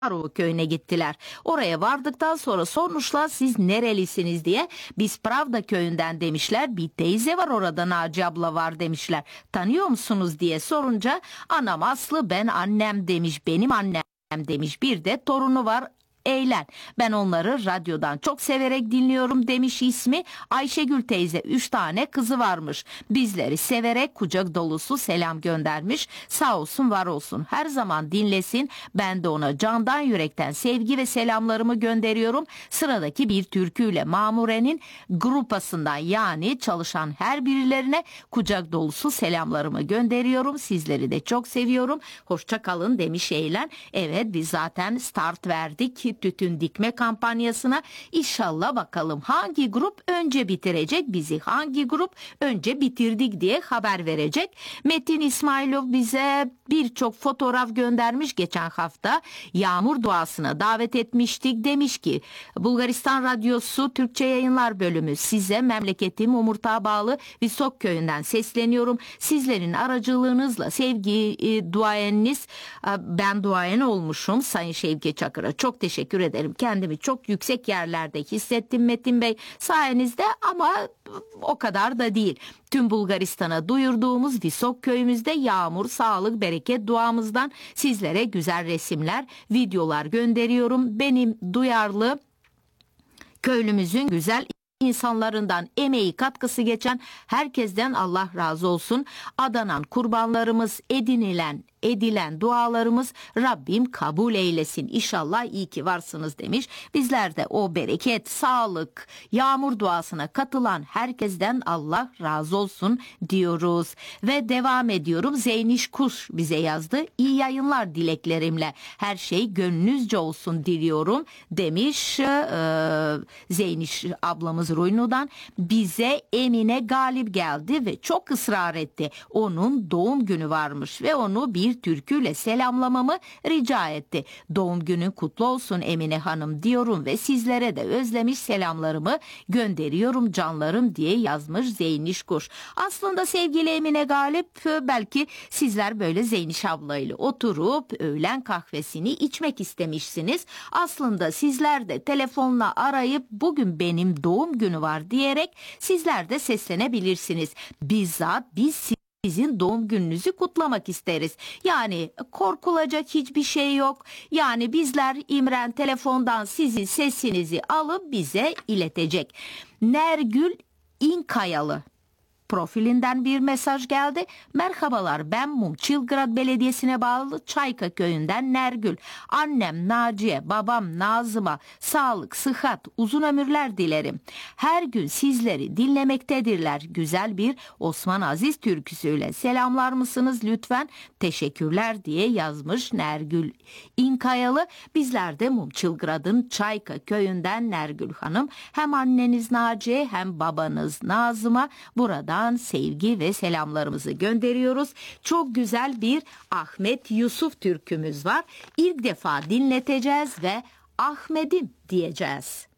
Arova köyüne gittiler. Oraya vardıktan sonra sormuşlar siz nerelisiniz diye. Biz Pravda köyünden demişler. Bir teyze var orada, Naci abla var demişler. Tanıyor musunuz diye sorunca anam Aslı, ben annem demiş, benim annem demiş. Bir de torunu var Eğlen. Ben onları radyodan çok severek dinliyorum demiş ismi. Ayşegül teyze 3 tane kızı varmış. Bizleri severek kucak dolusu selam göndermiş. Sağ olsun var olsun. Her zaman dinlesin. Ben de ona candan yürekten sevgi ve selamlarımı gönderiyorum. Sıradaki bir türküyle Mamure'nin grupasından yani çalışan her birilerine kucak dolusu selamlarımı gönderiyorum. Sizleri de çok seviyorum. Hoşça kalın demiş Eğlen. Evet, biz zaten start verdik tütün dikme kampanyasına. İnşallah bakalım hangi grup önce bitirecek, bizi hangi grup önce bitirdik diye haber verecek. Metin İsmailov bize birçok fotoğraf göndermiş geçen hafta. Yağmur duasına davet etmiştik. Demiş ki Bulgaristan Radyosu Türkçe Yayınlar Bölümü, size memleketim Umurtağa bağlı Visok köyünden sesleniyorum. Sizlerin aracılığınızla sevgi duayeniniz, ben duayen olmuşum Sayın Şevki Çakır'a. Çok teşekkür ederim. Kendimi çok yüksek yerlerde hissettim Metin Bey sayenizde, ama o kadar da değil. Tüm Bulgaristan'a duyurduğumuz Visok köyümüzde yağmur, sağlık, bereket duamızdan sizlere güzel resimler, videolar gönderiyorum. Benim duyarlı köylümüzün güzel insanlarından emeği katkısı geçen herkesten Allah razı olsun. Adanan kurbanlarımız, edilen dualarımız Rabbim kabul eylesin. İnşallah iyi ki varsınız demiş. Bizler de o bereket, sağlık, yağmur duasına katılan herkesten Allah razı olsun diyoruz. Ve devam ediyorum. Zeyniş Kuş bize yazdı. İyi yayınlar dileklerimle. Her şey gönlünüzce olsun diliyorum demiş Zeyniş ablamız Ruynu'dan. Bize Emine Galip geldi ve çok ısrar etti. Onun doğum günü varmış ve onu bir türküyle selamlamamı rica etti. Doğum günün kutlu olsun Emine Hanım diyorum ve sizlere de özlemiş selamlarımı gönderiyorum canlarım diye yazmış Zeyniş Kuş. Aslında sevgili Emine Galip, belki sizler böyle Zeyniş ablayla oturup öğlen kahvesini içmek istemişsiniz. Aslında sizler de telefonla arayıp bugün benim doğum günü var diyerek sizler de seslenebilirsiniz. Bizzat biz sizin doğum gününüzü kutlamak isteriz. Yani korkulacak hiçbir şey yok. Yani bizler İmren telefondan sizin sesinizi alıp bize iletecek. Nergül İnkayalı profilinden bir mesaj geldi. Merhabalar, ben Mumçilgrad Belediyesi'ne bağlı Çayka köyünden Nergül. Annem Naciye, babam Nazım'a sağlık, sıhhat, uzun ömürler dilerim. Her gün sizleri dinlemektedirler. Güzel bir Osman Aziz türküsüyle selamlar mısınız lütfen? Teşekkürler diye yazmış Nergül İnkayalı. Bizler de Mumçilgrad'ın Çayka köyünden Nergül Hanım, hem anneniz Naciye hem babanız Nazım'a buradan sevgi ve selamlarımızı gönderiyoruz. Çok güzel bir Ahmet Yusuf türkümüz var. İlk defa dinleteceğiz ve Ahmet'im diyeceğiz.